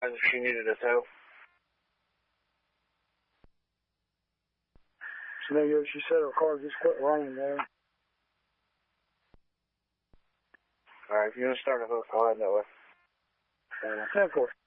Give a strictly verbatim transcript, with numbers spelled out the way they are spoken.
if she needed a tow. So maybe she said her car just quit running there. Alright, if you're going to start a hook, I'll head that way. ten four.